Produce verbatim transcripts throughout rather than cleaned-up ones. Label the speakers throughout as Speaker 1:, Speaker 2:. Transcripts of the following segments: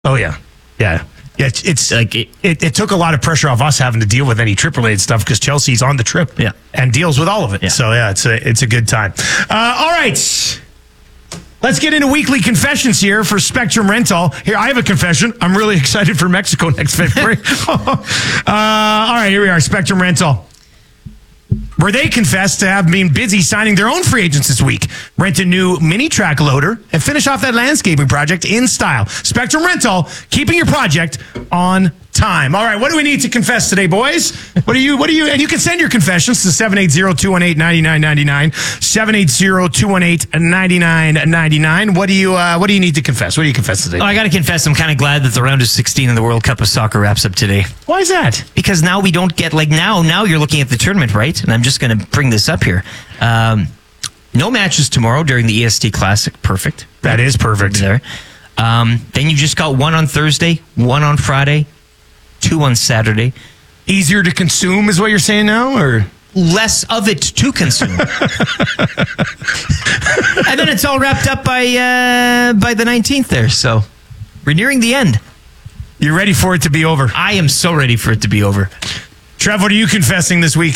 Speaker 1: Oh, yeah. Yeah. Yeah, it's, it's like it, it, it took a lot of pressure off us having to deal with any trip-related stuff because Chelsea's on the trip
Speaker 2: yeah.
Speaker 1: and deals with all of it.
Speaker 2: Yeah.
Speaker 1: So, yeah, it's a, it's a good time. Uh, all right. Let's get into weekly confessions here for Spectrum Rental. Here, I have a confession. I'm really excited for Mexico next February. uh, all right, here we are, Spectrum Rental. Where they confess to have been busy signing their own free agents this week. Rent a new mini track loader and finish off that landscaping project in style. Spectrum Rental, keeping your project on time. All right, what do we need to confess today, boys? What do you, what do you, and you can send your confessions to seven eight zero, two one eight, nine nine nine nine, seven eight zero, two one eight, nine nine nine nine. What do you, uh, what do you need to confess? What do you confess today?
Speaker 2: Oh, I got to confess, I'm kind of glad that the round of sixteen in the World Cup of Soccer wraps up today.
Speaker 1: Why is that?
Speaker 2: Because now we don't get, like now, now you're looking at the tournament, right? And I'm just going to bring this up here. Um, no matches tomorrow during the E S T Classic. Perfect.
Speaker 1: That is perfect.
Speaker 2: There. Um, then you just got one on Thursday, one on Friday, two on Saturday.
Speaker 1: Easier to consume is what you're saying now, or
Speaker 2: less of it to consume? And then it's all wrapped up by uh, by the nineteenth there. So we're nearing the end.
Speaker 1: You're ready for it to be over.
Speaker 2: I am so ready for it to be over.
Speaker 1: Trev, what are you confessing this week?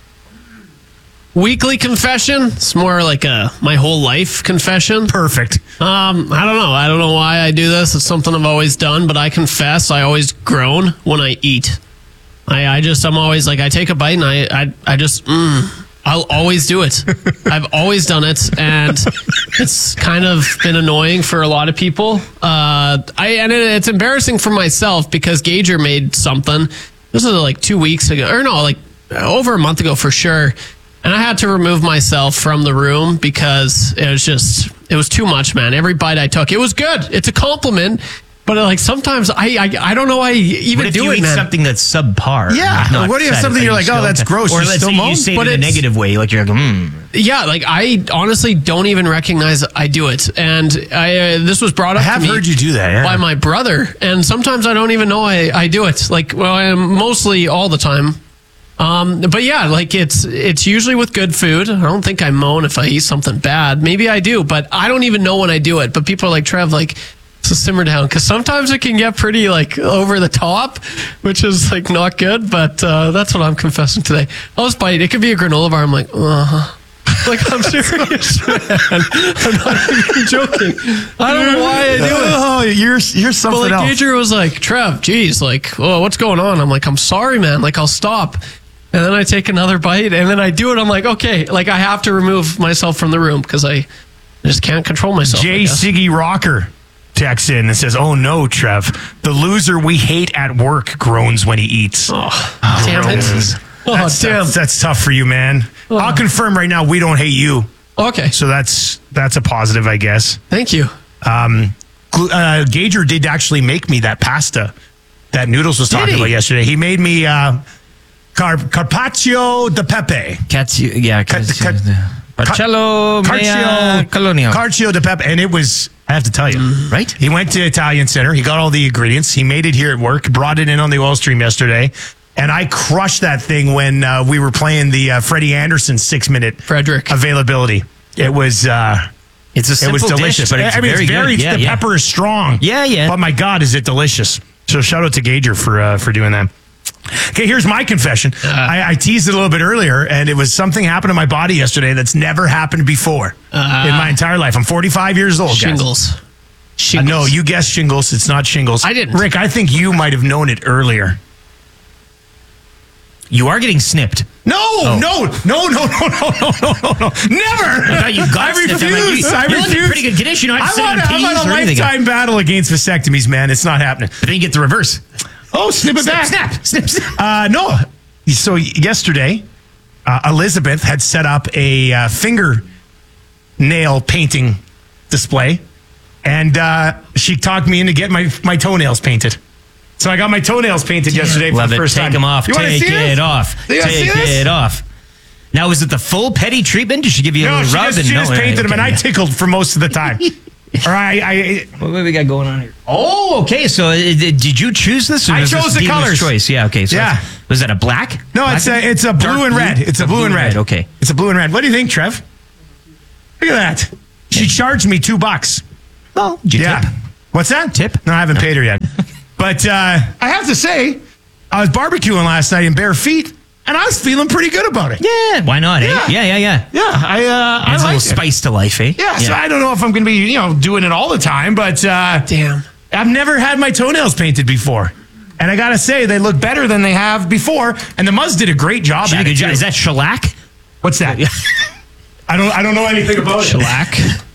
Speaker 3: Weekly confession. It's more like a my whole life confession.
Speaker 1: Perfect.
Speaker 3: Um, I don't know. I don't know why I do this. It's something I've always done, but I confess I always groan when I eat. I, I just, I'm always like, I take a bite and I, I, I just, mm, I'll always do it. I've always done it, and it's kind of been annoying for a lot of people. Uh, I and it, it's embarrassing for myself because Gager made something. This was like two weeks ago, or no, like over a month ago for sure. And I had to remove myself from the room because it was just, it was too much, man. Every bite I took, it was good. It's a compliment. But like sometimes I, I I don't know I even
Speaker 2: what if
Speaker 3: do
Speaker 2: you
Speaker 3: it,
Speaker 2: eat
Speaker 3: man.
Speaker 2: something that's subpar?
Speaker 1: Yeah.
Speaker 2: Not
Speaker 1: What do you have
Speaker 2: satis-
Speaker 1: something
Speaker 2: are
Speaker 1: you're like,
Speaker 2: still
Speaker 1: oh, that's
Speaker 2: okay?
Speaker 1: gross.
Speaker 2: Or
Speaker 1: You
Speaker 2: let's
Speaker 1: still
Speaker 2: say
Speaker 1: moan?
Speaker 2: you say
Speaker 3: But
Speaker 2: it in a
Speaker 3: it's-
Speaker 2: negative way, like you're like, mm.
Speaker 3: Yeah, like I honestly don't even recognize I do it. And I uh, this was brought up
Speaker 1: I have
Speaker 3: to me
Speaker 1: heard you do that, yeah.
Speaker 3: by my brother. And sometimes I don't even know I, I do it. Like, well, I'm mostly all the time. Um, but yeah, like it's it's usually with good food. I don't think I moan if I eat something bad. Maybe I do, but I don't even know when I do it. But people are like, Trev, like, so simmer down, because sometimes it can get pretty like over the top, which is like not good. But uh, that's what I'm confessing today. I'll just bite. It could be a granola bar. I'm like, uh huh. Like, I'm serious, man. I'm not even joking. I don't know why I do it.
Speaker 1: Oh, you're you're something
Speaker 3: Well, like,
Speaker 1: else.
Speaker 3: Gager was like, Trev, geez, like, oh, what's going on? I'm like, I'm sorry, man. Like, I'll stop. And then I take another bite, and then I do it. I'm like, okay, like, I have to remove myself from the room because I just can't control myself.
Speaker 1: J. Siggy Rocker texts in and says, oh no, Trev. The loser we hate at work groans when he eats.
Speaker 3: Oh, damn it.
Speaker 1: Groans.
Speaker 3: Oh,
Speaker 1: that's,
Speaker 3: damn.
Speaker 1: That's, that's tough for you, man.
Speaker 3: Oh.
Speaker 1: I'll confirm right now we don't hate you.
Speaker 3: Okay.
Speaker 1: So that's that's a positive, I guess.
Speaker 3: Thank you.
Speaker 1: Um, uh, Gager did actually make me that pasta that Noodles was
Speaker 3: Did
Speaker 1: talking
Speaker 3: he?
Speaker 1: about yesterday. He made me uh, car- carpaccio de pepe.
Speaker 2: Cats, yeah,
Speaker 1: Cat- cat-
Speaker 2: Barcello Mea Colonial.
Speaker 1: Carcio de pepe. And it was, I have to tell you,
Speaker 2: Right?
Speaker 1: he went to Italian Center. He got all the ingredients. He made it here at work, brought it in on the oil stream yesterday. And I crushed that thing when uh, we were playing the uh, Freddie Anderson six-minute
Speaker 3: Frederick.
Speaker 1: availability. It was uh,
Speaker 2: It's a
Speaker 1: it
Speaker 2: simple
Speaker 1: was delicious.
Speaker 2: dish, but it's
Speaker 1: I mean,
Speaker 2: very
Speaker 1: it's very
Speaker 2: good. Yeah,
Speaker 1: the
Speaker 2: yeah.
Speaker 1: pepper is strong.
Speaker 2: Yeah, yeah.
Speaker 1: But my God, is it delicious? So shout out to Gager for uh, for doing that. Okay, here's my confession.
Speaker 3: Uh,
Speaker 1: I, I teased it a little bit earlier, and it was something happened to my body yesterday that's never happened before
Speaker 3: Uh,
Speaker 1: in my entire life. I'm forty-five years old, guys.
Speaker 3: Shingles.
Speaker 1: Uh,
Speaker 3: Shingles.
Speaker 1: no, you guessed shingles. It's not shingles.
Speaker 3: I didn't.
Speaker 1: Rick, I think you might have known it earlier.
Speaker 2: You are getting snipped.
Speaker 1: No, no, no, no, no, no, no, no, no, no. Never.
Speaker 2: I thought you got
Speaker 1: I
Speaker 2: snipped. I'm like,
Speaker 1: refuse.
Speaker 2: you-
Speaker 1: I
Speaker 2: you're in
Speaker 1: refuse.
Speaker 2: pretty good condition. You don't have to
Speaker 1: I'm
Speaker 2: sit
Speaker 1: on,
Speaker 2: on
Speaker 1: a, I'm
Speaker 2: peas
Speaker 1: on a
Speaker 2: or anything.
Speaker 1: lifetime battle against vasectomies, man. It's not happening.
Speaker 2: But then you get the reverse.
Speaker 1: Oh, snip it
Speaker 2: Snip,
Speaker 1: back.
Speaker 2: snap, snip, snap.
Speaker 1: Uh, no. So yesterday, uh, Elizabeth had set up a uh, finger nail painting display, and uh, she talked me into getting my, my toenails painted. So I got my toenails painted yesterday for
Speaker 2: Love
Speaker 1: the
Speaker 2: it.
Speaker 1: first
Speaker 2: Take
Speaker 1: time.
Speaker 2: them off.
Speaker 1: You wanna
Speaker 2: Take
Speaker 1: see this?
Speaker 2: it off.
Speaker 1: You wanna see
Speaker 2: Take
Speaker 1: this?
Speaker 2: it off. Now, is it the full petty treatment? Did she give you a
Speaker 1: No,
Speaker 2: little
Speaker 1: she
Speaker 2: rub?
Speaker 1: just,
Speaker 2: and
Speaker 1: she
Speaker 2: no,
Speaker 1: just painted them, and I
Speaker 2: okay,
Speaker 1: tickled for most of the time. Or I, I,
Speaker 2: What do we got going on here? Oh, okay. So uh, did you choose this? Or
Speaker 1: I
Speaker 2: was
Speaker 1: chose
Speaker 2: this
Speaker 1: the
Speaker 2: dealer's
Speaker 1: colors.
Speaker 2: Choice? Yeah. Okay. So
Speaker 1: Yeah.
Speaker 2: it's- was that a black?
Speaker 1: no,
Speaker 2: Black
Speaker 1: it's a,
Speaker 2: and-
Speaker 1: it's a blue
Speaker 2: dark
Speaker 1: and red. It's a blue and red.
Speaker 2: Okay.
Speaker 1: It's a blue and red. What do you think, Trev? Look at that. She charged me two bucks.
Speaker 2: Well, did you
Speaker 1: Yeah.
Speaker 2: tip?
Speaker 1: What's that?
Speaker 2: Tip?
Speaker 1: No, I haven't paid her yet. But uh, I have to say, I was barbecuing last night in bare feet, and I was feeling pretty good about it.
Speaker 2: Yeah, why not?
Speaker 1: Yeah.
Speaker 2: Eh? Yeah, yeah, yeah.
Speaker 1: Yeah, I uh, I
Speaker 2: Adds a
Speaker 1: like
Speaker 2: little
Speaker 1: it.
Speaker 2: spice to life, eh?
Speaker 1: Yeah, so I don't know if I'm going to be, you know, doing it all the time, but uh,
Speaker 3: Damn.
Speaker 1: I've never had my toenails painted before. And I got to say, they look better than they have before. And the Muzz did a great job
Speaker 2: She did
Speaker 1: at
Speaker 2: a
Speaker 1: it,
Speaker 2: good job.
Speaker 1: too.
Speaker 2: Is that shellac?
Speaker 1: What's that? I don't I don't know anything about it.
Speaker 3: Shellac.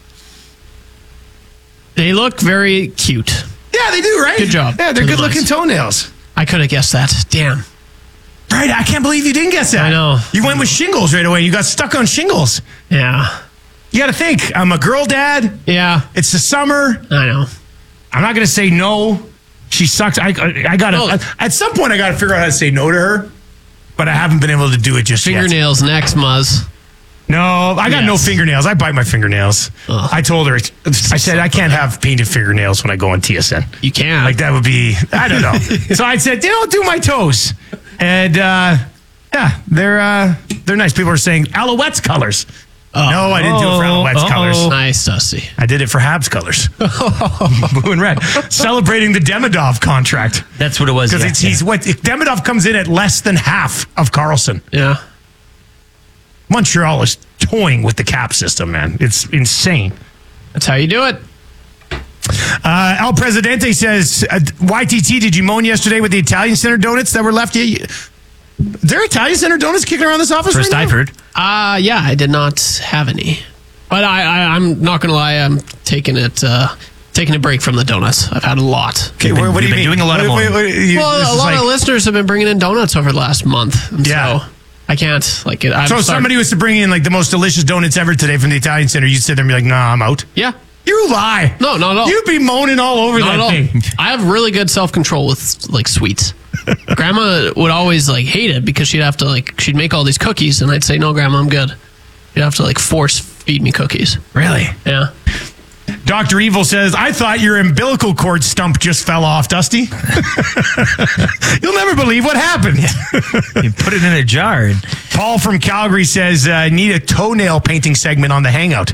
Speaker 3: They look very cute.
Speaker 1: Yeah, they do, right?
Speaker 3: Good job
Speaker 1: Yeah, they're
Speaker 3: to the
Speaker 1: good looking
Speaker 3: Muzz.
Speaker 1: toenails.
Speaker 3: I could have guessed that. Damn.
Speaker 1: Right, I can't believe you didn't guess that.
Speaker 3: I know.
Speaker 1: You went with shingles right away. You got stuck on shingles.
Speaker 3: Yeah.
Speaker 1: You got to think, I'm a girl dad.
Speaker 3: Yeah.
Speaker 1: It's the summer.
Speaker 3: I know.
Speaker 1: I'm not going to say no. She sucks. I, I, I got to,
Speaker 3: Oh.
Speaker 1: at some point, I got to figure out how to say no to her, but I haven't been able to do it just yet.
Speaker 3: Fingernails next, Muzz.
Speaker 1: No, I got no
Speaker 3: Yes.
Speaker 1: fingernails. I bite my fingernails.
Speaker 3: Ugh.
Speaker 1: I told her, I said, I can't have painted fingernails when I go on T S N.
Speaker 3: You can.
Speaker 1: Like, that would be, I don't know. So I said, you know, do my toes. And, uh, yeah, they're, uh, they're nice. People are saying Alouettes colors.
Speaker 3: Oh.
Speaker 1: No, I didn't do it for Alouettes
Speaker 2: Uh-oh.
Speaker 1: colors.
Speaker 3: Nice, Dusty.
Speaker 1: I did it for Habs colors. Blue and red. Celebrating the Demidov contract.
Speaker 2: That's what it was.
Speaker 1: Because
Speaker 2: Yeah,
Speaker 1: it's
Speaker 2: yeah.
Speaker 1: he's what Demidov comes in at less than half of Carlson.
Speaker 3: Yeah.
Speaker 1: Montreal is toying with the cap system, man. It's insane.
Speaker 3: That's how you do it.
Speaker 1: Uh, El Presidente says, uh, Y T T, did you moan yesterday with the Italian Center donuts that were left you? Is there Italian Center donuts kicking around this office
Speaker 2: First
Speaker 1: right
Speaker 2: I've
Speaker 1: now?
Speaker 2: heard.
Speaker 3: Uh, yeah, I did not have any. But I, I, I'm not going to lie, I'm taking it, uh, taking a break from the donuts. I've had a lot.
Speaker 1: Okay,
Speaker 2: You've been-
Speaker 1: what, what do
Speaker 2: you've
Speaker 1: you
Speaker 2: been
Speaker 1: mean?
Speaker 2: doing a lot of
Speaker 1: Wait, wait,
Speaker 2: moaning.
Speaker 1: wait, you-
Speaker 3: Well,
Speaker 1: this
Speaker 3: a
Speaker 1: is
Speaker 3: lot
Speaker 1: like-
Speaker 3: of listeners have been bringing in donuts over the last month. And
Speaker 1: Yeah.
Speaker 3: so I can't, like, I'm
Speaker 1: So if
Speaker 3: sorry.
Speaker 1: somebody was to bring in like the most delicious donuts ever today from the Italian Center, you'd sit there and be like, nah, I'm out.
Speaker 3: Yeah.
Speaker 1: You lie.
Speaker 3: No, not at all.
Speaker 1: You'd be moaning all over
Speaker 3: Not
Speaker 1: that
Speaker 3: at all.
Speaker 1: thing.
Speaker 3: I have really good self control with like sweets. Grandma would always like hate it because she'd have to like she'd make all these cookies and I'd say no, Grandma, I'm good. You'd have to like force feed me cookies.
Speaker 1: Really?
Speaker 3: Yeah.
Speaker 1: Doctor Evil says, I thought your umbilical cord stump just fell off, Dusty. You'll never believe what happened.
Speaker 2: You put it in a jar. And
Speaker 1: Paul from Calgary says, uh, need a toenail painting segment on the Hangout.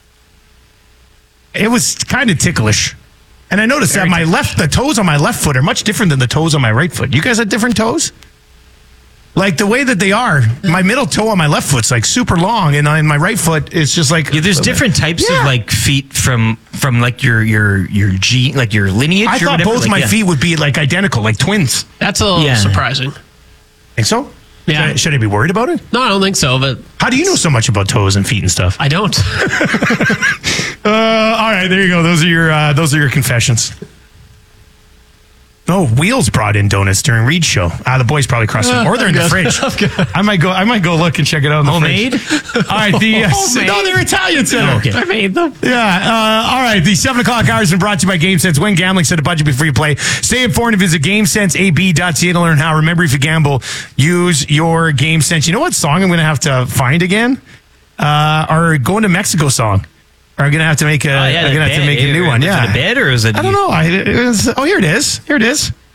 Speaker 1: It was kind of ticklish. And I noticed
Speaker 3: Very
Speaker 1: that my left, the toes on my left foot are much different than the toes on my right foot. You guys have different toes? Like the way that they are, my middle toe on my left foot's like super long, and on my right foot, it's just like
Speaker 2: yeah, there's different types
Speaker 1: Yeah.
Speaker 2: of like feet from from like your your your gene, like your lineage.
Speaker 1: I
Speaker 2: or
Speaker 1: thought
Speaker 2: whatever.
Speaker 1: both
Speaker 2: like,
Speaker 1: my
Speaker 2: yeah.
Speaker 1: feet would be like identical, like twins.
Speaker 3: That's a little
Speaker 2: Yeah.
Speaker 3: surprising.
Speaker 1: Think so?
Speaker 3: Yeah.
Speaker 1: Should I, should I be worried about it?
Speaker 3: No, I don't think so, but
Speaker 1: How do you know so much about toes and feet and stuff?
Speaker 3: I don't.
Speaker 1: Uh, all right, there you go. Those are your uh, those are your confessions. Oh, Wheels brought in donuts during Reed's show. Ah, the boys probably crossed them, or they're in the
Speaker 3: I'm
Speaker 1: fridge.
Speaker 3: good. I'm good.
Speaker 1: I might go. I might go look and check it out in the
Speaker 2: Homemade?
Speaker 1: fridge. All right, the uh,
Speaker 3: Homemade?
Speaker 1: no, they're Italian Center.
Speaker 2: Okay.
Speaker 3: I made them.
Speaker 1: Yeah. Uh, all right. The seven o'clock hour has been brought to you by GameSense. When gambling, set a budget before you play. Stay informed and visit GameSense A B dot C A to learn how. Remember, if you gamble, use your GameSense. You know what song I'm going to have to find again? Uh, our Going to Mexico song. Or I'm going to have to make a.
Speaker 2: Oh, yeah,
Speaker 1: I'm
Speaker 2: the
Speaker 1: going to have to
Speaker 2: bed.
Speaker 1: make a new one.
Speaker 2: Was
Speaker 1: Yeah.
Speaker 2: it a bed or is it?
Speaker 1: I don't know. I, it was, oh, here it is. Here it is.